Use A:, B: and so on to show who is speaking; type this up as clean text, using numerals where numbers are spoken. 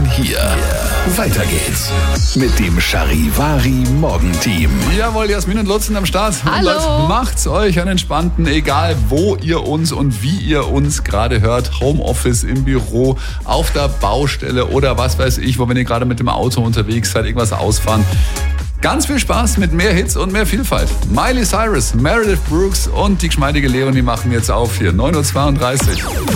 A: hier. Weiter geht's mit dem Charivari Morgenteam.
B: Jawohl, Jasmin und Lutz sind am Start.
C: Hallo.
B: Und Leute, macht's euch einen entspannten, egal wo ihr uns und wie ihr uns gerade hört. Homeoffice, im Büro, auf der Baustelle oder was weiß ich, wenn ihr gerade mit dem Auto unterwegs seid, irgendwas ausfahren. Ganz viel Spaß mit mehr Hits und mehr Vielfalt. Miley Cyrus, Meredith Brooks und die geschmeidige Leonie machen jetzt auf hier. 9.32 Uhr.